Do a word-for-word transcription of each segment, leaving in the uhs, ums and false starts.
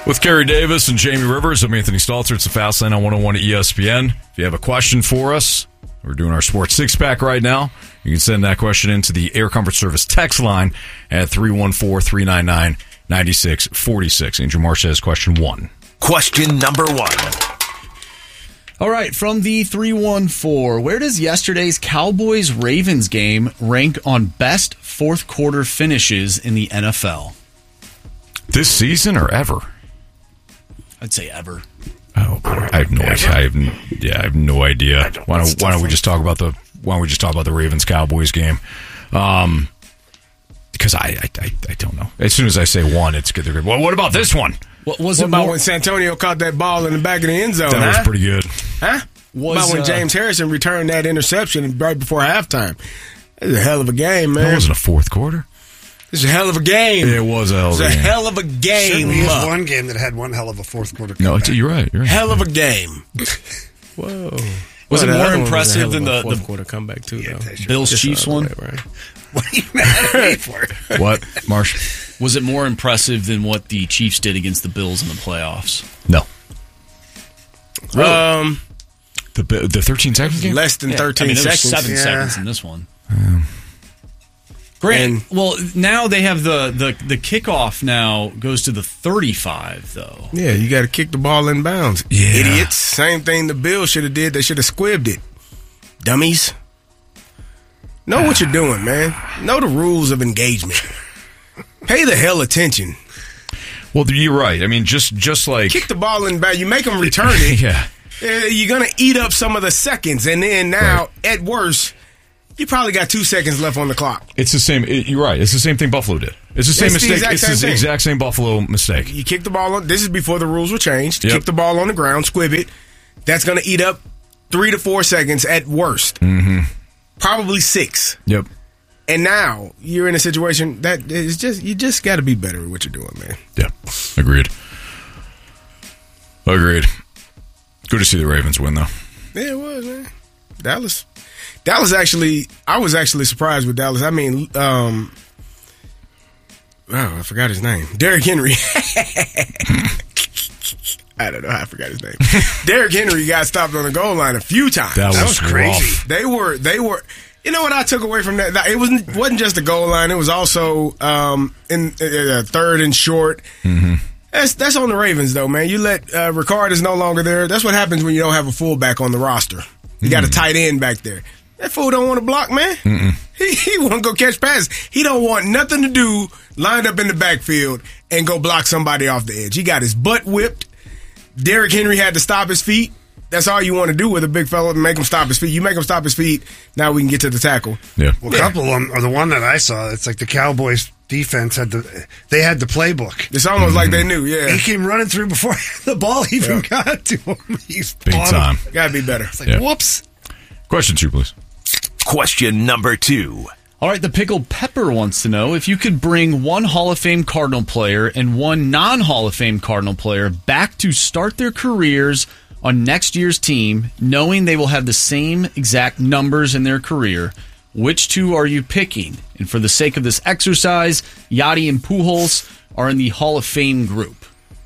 With Kerry Davis and Jamie Rivers, I'm Anthony Stalter. It's the Fast Lane on one oh one at E S P N. If you have a question for us, we're doing our Sports Six-Pack right now. You can send that question into the Air Comfort Service text line at three one four, three nine nine, nine six four six. Andrew Marsh says question one. Question number one. All right, from the three one four, where does yesterday's Cowboys-Ravens game rank on best fourth-quarter finishes in the N F L? This season or ever? I'd say ever. Oh, boy. I have no idea. I have, yeah, I have no idea. Don't, why don't Why don't we just talk about the Why don't we just talk about the Ravens Cowboys game? Um, because I, I I I don't know. As soon as I say one, it's good. They're good. Well, what about this one? What was what it about more, when Santonio caught that ball in the back of the end zone? That huh? was pretty good. Huh? Was, about when uh, James Harrison returned that interception right before halftime? That was a hell of a game, man. That wasn't a fourth quarter. It's a hell of a game. It was a hell of a game. It's a hell of a game. Certainly is one game that had one hell of a fourth quarter No, comeback. you're right. You're right. Hell of a game. Whoa. Was well, it more impressive than the, fourth the quarter comeback, too, yeah, though? Bills Chiefs one? Way, right? What are you mad at me for? What, Marsh? Was it more impressive than what the Chiefs did against the Bills in the playoffs? No. Really? Um, the the thirteen seconds game? Less than yeah. thirteen I mean, seconds. Seven yeah. seconds in this one. Um, Great. Well, now they have the, the, the kickoff now goes to the thirty-five, though. Yeah, you got to kick the ball in bounds. Yeah. Idiots. Same thing the Bills should have did. They should have squibbed it. Dummies. Know what you're doing, man. Know the rules of engagement. Pay the hell attention. Well, you're right. I mean, just just like... Kick the ball in bounds. You make them return it. Yeah. You're going to eat up some of the seconds. And then now, right. at worst... You probably got two seconds left on the clock. It's the same. It, you're right. It's the same thing Buffalo did. It's the same it's mistake. The it's same the thing. exact same Buffalo mistake. You kick the ball on. This is before the rules were changed. Yep. Kick the ball on the ground, squib it. That's going to eat up three to four seconds at worst. Mm-hmm. Probably six. Yep. And now you're in a situation that is just you just got to be better at what you're doing, man. Yeah. Agreed. Agreed. Good to see the Ravens win, though. Yeah, it was, man. Dallas. Dallas actually, I was actually surprised with Dallas. I mean, um, oh, I forgot his name. Derrick Henry. I don't know how I forgot his name. Derrick Henry got stopped on the goal line a few times. That was, that was crazy. Rough. They were, they were. You know what I took away from that? It wasn't wasn't just the goal line. It was also um, in uh, third and short. Mm-hmm. That's that's on the Ravens, though, man. You let uh, Ricard is no longer there. That's what happens when you don't have a fullback on the roster. You mm-hmm. got a tight end back there. That fool don't want to block, man. Mm-mm. He, he want to go catch passes. He don't want nothing to do lined up in the backfield and go block somebody off the edge. He got his butt whipped. Derrick Henry had to stop his feet. That's all you want to do with a big fella, make him stop his feet. You make him stop his feet, now we can get to the tackle. Yeah. Well, a yeah. couple of them, or the one that I saw, it's like the Cowboys defense had the, they had the playbook. It's almost mm-hmm. like they knew, yeah. He came running through before the ball even yeah. got to him. He's Big time. Got to be better. It's like, yeah. whoops. Question two, please. Question number two. All right, the Pickled Pepper wants to know if you could bring one Hall of Fame Cardinal player and one non-Hall of Fame Cardinal player back to start their careers on next year's team, knowing they will have the same exact numbers in their career, which two are you picking? And for the sake of this exercise, Yachty and Pujols are in the Hall of Fame group.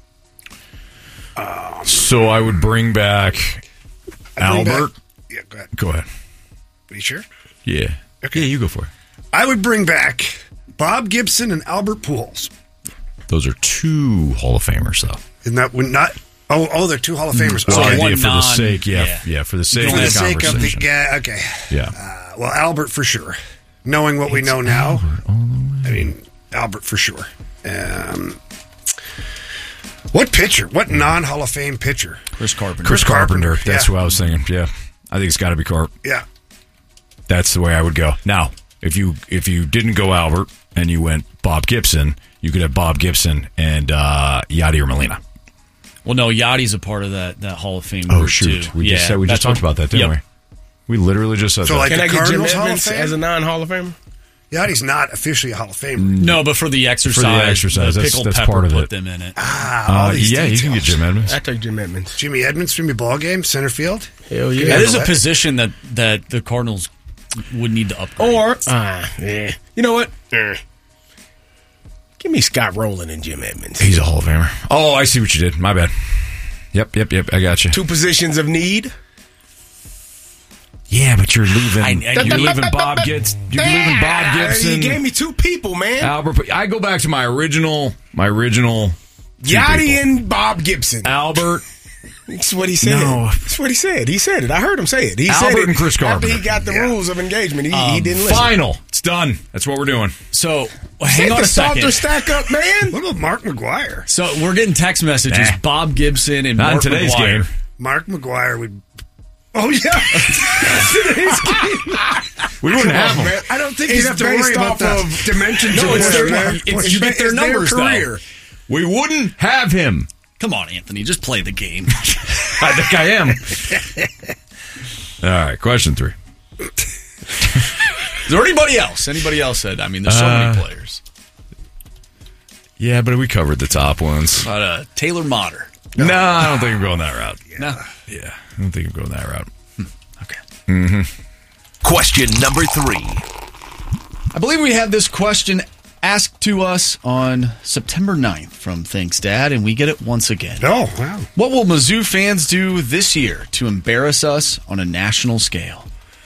Um, so I would bring back I bring Albert. Back, yeah, go ahead. Go ahead. Are you sure? Yeah. Okay. Yeah, you go for it. I would bring back Bob Gibson and Albert Pujols. Those are two Hall of Famers, though. Isn't that when not? Oh, oh, they're two Hall of Famers. Well, okay. idea one for the non- sake, yeah, yeah, yeah, for the sake For of the the sake of the conversation. yeah, okay. Yeah. Uh, well, Albert for sure. Knowing what we know now, I mean Albert for sure. Um, what pitcher? What non-Hall of Fame pitcher? Chris Carpenter. Chris Carpenter. Carpenter, That's yeah. who I was thinking. Yeah, I think it's got to be Carp. Yeah. That's the way I would go. Now, if you if you didn't go Albert and you went Bob Gibson, you could have Bob Gibson and uh, Yachty or Molina. Well, no, Yachty's a part of that, that Hall of Fame Oh group, shoot, too. we yeah, just said we just talked what, about that, didn't yep. we? We literally just said So, that. like, Can the I get Jim Cardinals Hall of Edmonds Fame? as a non-Hall of Famer? Yachty's not officially a Hall of Famer. No, but for the exercise, For the exercise, the that's- Pickled that's Pepper part of put it. them in it. Ah, all Uh, these yeah, you can get details. Jim Edmonds. I take Jim Edmonds. Jimmy Edmonds from your ball game, center field. Hell yeah. That is a That- position that, that the Cardinals would need to upgrade. Or, uh, yeah. You know what? Uh, give Give me Scott Rowland and Jim Edmonds. He's a Hall of Famer. Oh, I see what you did. My bad. Yep, yep, yep. I got you. Two positions of need. Yeah, but you're leaving. I- I- you're leaving Bob Gibson. You're leaving Bob Gibson. You gave me two people, man. Albert. I go back to my original. My original. two Yachty people. and Bob Gibson. Albert. That's what he said. No. That's what he said. He said it. I heard him say it. He Albert said it and Chris after Carpenter. he got the Yeah. rules of engagement. He, Um, he didn't listen. Final. It's done. That's what we're doing. So well, hang Take on the a second. Salter stack up, man. What about Mark McGuire? So we're getting text messages. Nah. Bob Gibson and Not in Mark today's McGuire. game. Mark McGuire would. Oh yeah, today's game. We wouldn't have on, him. man. I don't think It's you'd have to based worry about off the of- dimensions No, of it's this, their- man. it's- It's you get ba- their it's numbers, though. career. We wouldn't have him. Come on, Anthony, just play the game. I think I am. All right. Question three. Is there anybody else? Anybody else said? I mean, there's so Uh, many players. Yeah, but we covered the top ones. But uh, Taylor Motter. No, I don't think I'm going that route. No. Yeah, I don't think I'm going that route. Okay. Question number three. I believe we had this question asked to us on September ninth from Thanks Dad, and we get it once again. Oh wow. What will Mizzou fans do this year to embarrass us on a national scale?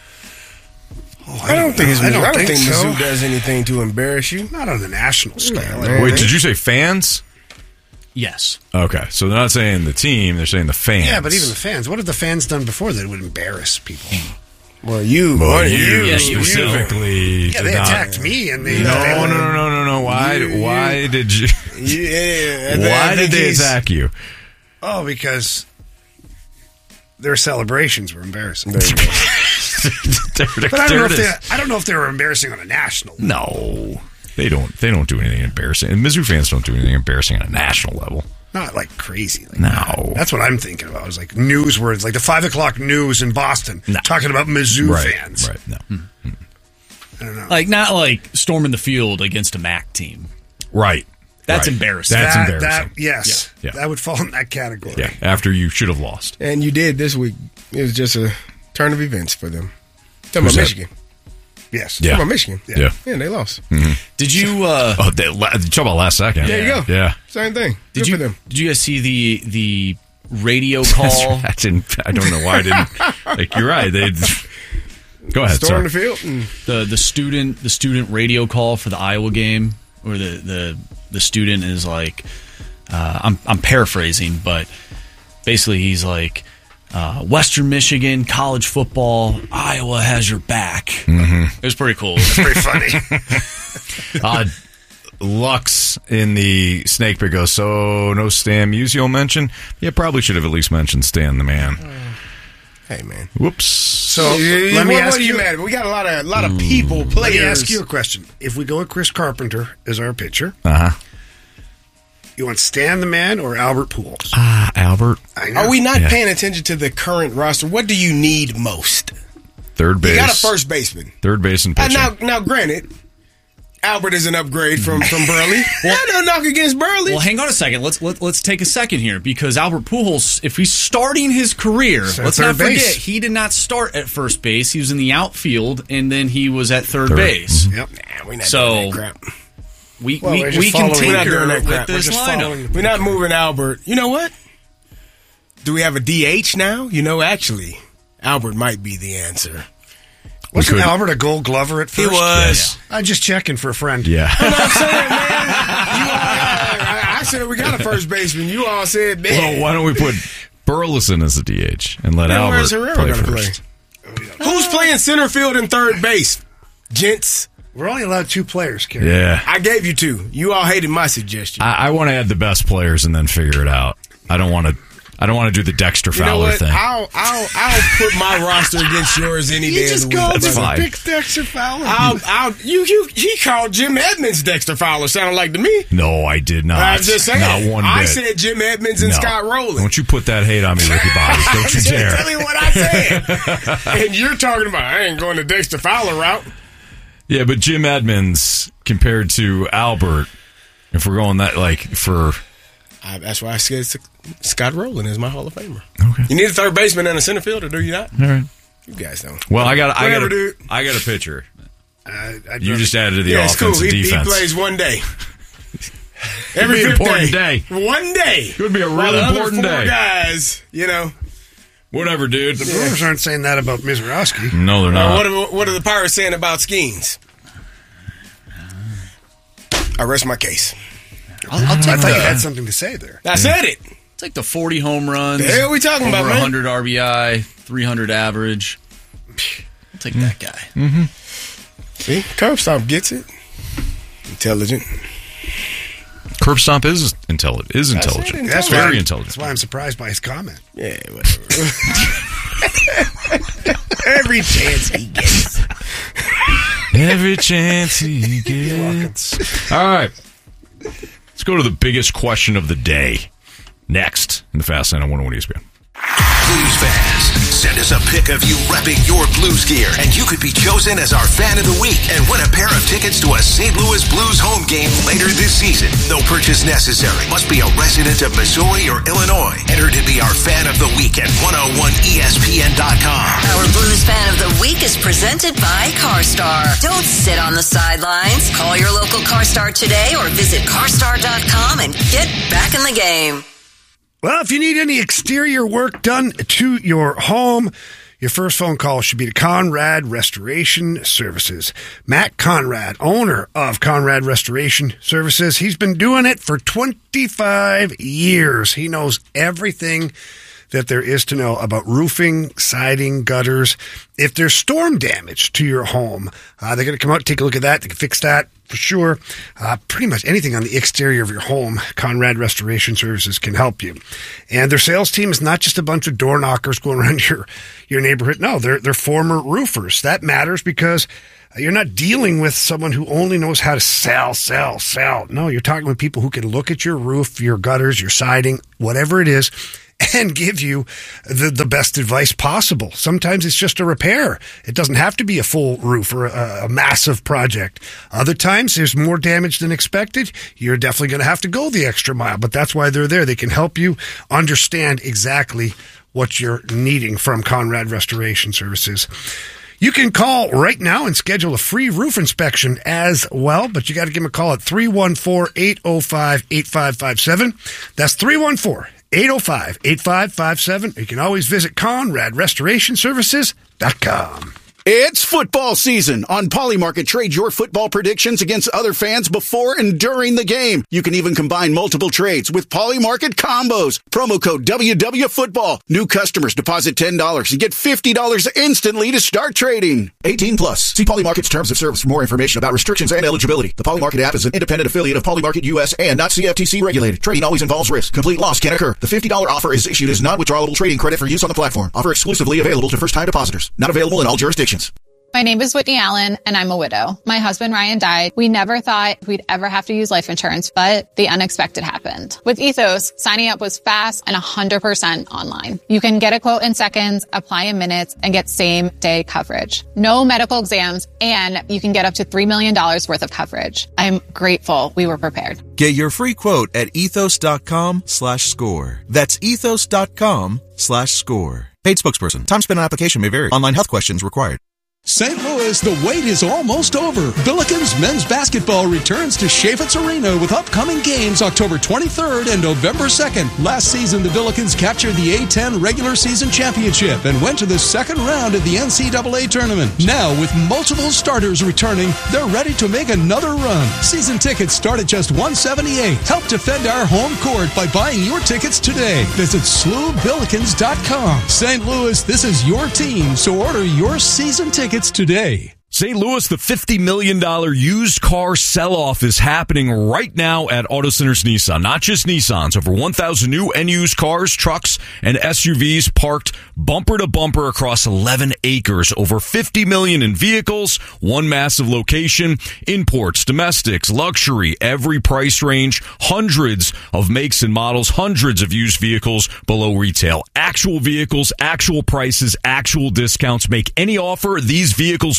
Oh, I don't think, it's, I don't, I don't think, think so. Mizzou does anything to embarrass you. Not on the national scale. man. Wait, did you say fans? Yes. Okay, so they're not saying the team; they're saying the fans. Yeah, but even the fans. What have the fans done before that would embarrass people? Well, you, well, well, you, you, yeah, you- specifically. Yeah, did they not- attacked me and they. No, they no, no, no, no, no. Why? You- why did you? you yeah, and Why I did think they he's- attack you? Oh, because their celebrations were embarrassing. There you go. But I don't know if they. I don't know if they were embarrassing on a national level. No, they don't. They don't do anything embarrassing. And Mizzou fans don't do anything embarrassing on a national level. Not like crazy. Like No. that. That's what I'm thinking about. It was like news words, like the five o'clock news in Boston, No. talking about Mizzou Right, fans. right? No, I don't know. Like, not like storming the field against a M A C team. right. That's right. embarrassing. That's that, embarrassing. That, yes, Yeah. Yeah. that would fall in that category. Yeah, after you should have lost. And you did this week. It was just a turn of events for them. Talking Who's about that? Michigan. Yes. Yeah. Talking about Michigan. Yeah. Yeah, they lost. Did you uh, Oh, they, la- talk about last second. There you go. Yeah. Same thing. did Good you for them. did you guys see the the radio call? I didn't. I don't know why I didn't. Like you're right. They. Go ahead. Storm the Sorry. field. And the the student the student radio call for the Iowa game, where the the, the student is like, uh, I'm I'm paraphrasing, but basically he's like, uh, Western Michigan college football, Iowa has your back. Mm-hmm. It was pretty cool. Pretty funny. Uh, Lux in the snake pit goes, so no Stan Musial mention? Yeah, probably should have at least mentioned Stan the man. hey, man. Whoops. So Yeah, let me what, ask what are you you. mad at? We got a lot of a lot of people, Let me players. ask you a question. If we go with Chris Carpenter as our pitcher, Uh huh. you want Stan the Man or Albert Pujols? Ah, Albert. I know. Are we not Yeah. paying attention to the current roster? What do you need most? Third base. You got a first baseman. Third base and Uh, pitching. now, now, granted, Albert is an upgrade from from Burley. Well, no knock against Burley. Well, hang on a second. Let's let, let's take a second here, because Albert Pujols, if he's starting his career, So let's third not forget base. he did not start at first base. He was in the outfield, and then he was at third, Third. base. Yep. Nah, we're not So- doing that crap. We Well, we, we're just we can following- We're not tinker doing that with crap. We're this just lineup. following- We're not moving Albert. You know what? Do we have a D H now? You know, actually, Albert might be the answer. Wasn't could- Albert a Gold Glover at first? was. I'm just checking for a friend. Yeah. I'm not saying, man. You all, I, I said we got a first baseman. You all said, man. Well, why don't we put Burleson as a D H and let Man, Albert where's Herrera play gonna play? first? Who's playing center field and third base? Gents, We're only allowed two players, Kerry. Yeah. I gave you two. You all hated my suggestion. I, I want to add the best players and then figure it out. I don't want to. I don't want to do the Dexter You know Fowler what? thing. I'll I'll I'll put my roster against yours any day of the week. That's brother. fine. Pick Dexter Fowler. I'll, I'll, you, you, he called Jim Edmonds Dexter Fowler. Sounded like to me. no, I did not. I'm just saying. Not one bit. I said Jim Edmonds and No. Scott Rowland. Don't you put that hate on me, Ricky Bobby. Don't you I'm just dare. telling you what I said. And you're talking about I ain't going the Dexter Fowler route. Yeah, but Jim Edmonds compared to Albert, if we're going that, like, for... I, that's why I said Scott Rowland is my Hall of Famer. Okay. You need a third baseman and a center fielder, do you not? All right. You guys don't. Well, I got I got Whatever, a, dude. I got a pitcher. Uh, I'd You rather- just added to the Yeah, it's cool. offensive He, he defense. plays one day. Every Could be an fifth important day. One day. Could be a While real the other important four day. guys, you know. Whatever, dude. The Brewers aren't saying that about Mizorowski. No, they're Uh, not. what, are, what are the Pirates saying about Skeens? I rest my case. I'll, I'll I take thought you the, had something to say there. I said it. take the forty home runs. The hell we talking over about, man? one hundred R B I, three hundred average. I'll take that guy. Mm-hmm. See, Curb Stomp gets it. Intelligent. Curb Stomp is intelligent. Is I said intelligent. intelligent. That's why Very I'm- intelligent. That's why I'm surprised by his comment. Yeah, whatever. Every chance he gets. Every chance he gets. All right. Let's go to the biggest question of the day. Next in the Fast Lane on one oh one E S P N. Blues fans, send us a pic of you repping your Blues gear, and you could be chosen as our fan of the week and win a pair of tickets to a Saint Louis Blues home game later this season. No purchase necessary. Must be a resident of Missouri or Illinois. Enter to be our fan of the week at one oh one E S P N dot com. Our Blues Fan of the Week is presented by CarStar. Don't sit on the sidelines. Call your local CarStar today or visit carstar dot com and get back in the game. Well, if you need any exterior work done to your home, your first phone call should be to Conrad Restoration Services. Matt Conrad, owner of Conrad Restoration Services. He's been doing it for twenty-five years. He knows everything that there is to know about roofing, siding, gutters. If there's storm damage to your home, uh, they're going to come out, take a look at that. They can fix that for sure. Uh, pretty much anything on the exterior of your home, Conrad Restoration Services can help you. And their sales team is not just a bunch of door knockers going around your, your neighborhood. No, they're, they're former roofers. That matters because you're not dealing with someone who only knows how to sell, sell, sell. No, you're talking with people who can look at your roof, your gutters, your siding, whatever it is, and give you the, the best advice possible. Sometimes it's just a repair. It doesn't have to be a full roof or a, a massive project. Other times there's more damage than expected. You're definitely going to have to go the extra mile, but that's why they're there. They can help you understand exactly what you're needing from Conrad Restoration Services. You can call right now and schedule a free roof inspection as well, but you got to give them a call at three one four, eight oh five, eight five five seven. That's three one four, eight oh five, eight five five seven. You can always visit conrad restoration services dot com. It's football season. On Polymarket, trade your football predictions against other fans before and during the game. You can even combine multiple trades with Polymarket combos. Promo code W W Football. New customers deposit ten dollars and get fifty dollars instantly to start trading. eighteen plus. See Polymarket's terms of service for more information about restrictions and eligibility. The Polymarket app is an independent affiliate of Polymarket U S and not C F T C regulated. Trading always involves risk. Complete loss can occur. The fifty dollars offer is issued as non-withdrawable trading credit for use on the platform. Offer exclusively available to first-time depositors. Not available in all jurisdictions. My name is Whitney Allen, and I'm a widow. My husband, Ryan, died. We never thought we'd ever have to use life insurance, but the unexpected happened. With Ethos, signing up was fast and one hundred percent online. You can get a quote in seconds, apply in minutes, and get same-day coverage. No medical exams, and you can get up to three million dollars worth of coverage. I'm grateful we were prepared. Get your free quote at ethos.com slash score. That's ethos.com slash score. Paid spokesperson. Time spent on application may vary. Online health questions required. Saint Louis, the wait is almost over. Billikens men's basketball returns to Chaifetz Arena with upcoming games October twenty-third and November second. Last season, the Billikens captured the A ten regular season championship and went to the second round of the N C double A tournament. Now, with multiple starters returning, they're ready to make another run. Season tickets start at just one hundred seventy-eight dollars. Help defend our home court by buying your tickets today. Visit S L U Billikens dot com. Saint Louis, this is your team, so order your season tickets today. Saint Louis, the fifty million dollars used car sell-off is happening right now at Auto Centers Nissan. Not just Nissans, over one thousand new and used cars, trucks, and S U Vs parked bumper to bumper across eleven acres. Over fifty million dollars in vehicles, one massive location, imports, domestics, luxury, every price range, hundreds of makes and models, hundreds of used vehicles below retail. Actual vehicles, actual prices, actual discounts. Make any offer, these vehicles must go.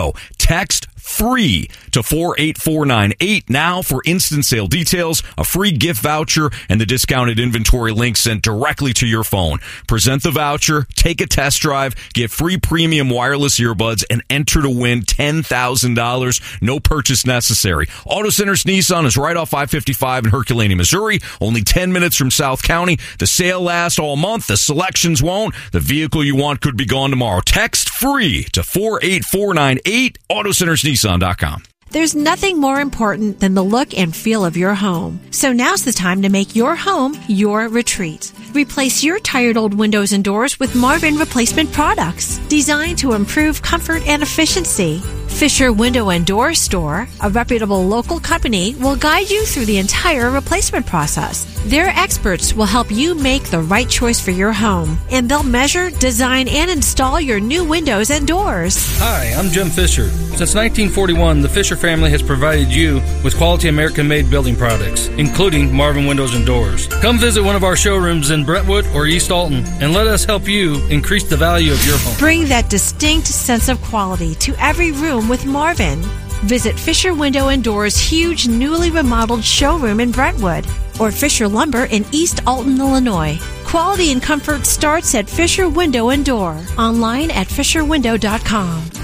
tomorrow. Text FREE to four eight four nine eight now for instant sale details, a free gift voucher, and the discounted inventory link sent directly to your phone. Present the voucher, take a test drive, get free premium wireless earbuds, and enter to win ten thousand dollars. No purchase necessary. Auto Centers Nissan is right off I fifty-five in Herculaneum, Missouri, only ten minutes from South County. The sale lasts all month. The selections won't. The vehicle you want could be gone tomorrow. Text FREE to four eight four nine eight, auto centers nissan dot com. There's nothing more important than the look and feel of your home. So now's the time to make your home your retreat. Replace your tired old windows and doors with Marvin replacement products designed to improve comfort and efficiency. Fisher Window and Door Store, a reputable local company, will guide you through the entire replacement process. Their experts will help you make the right choice for your home, and they'll measure, design, and install your new windows and doors. Hi, I'm Jim Fisher. Since nineteen forty-one, the Fisher family has provided you with quality American-made building products, including Marvin Windows and Doors. Come visit one of our showrooms in Brentwood or East Alton, and let us help you increase the value of your home. Bring that distinct sense of quality to every room with Marvin. Visit Fisher Window and Doors' huge newly remodeled showroom in Brentwood or Fisher Lumber in East Alton, Illinois. Quality and comfort starts at Fisher Window and Door. Online at fisher window dot com.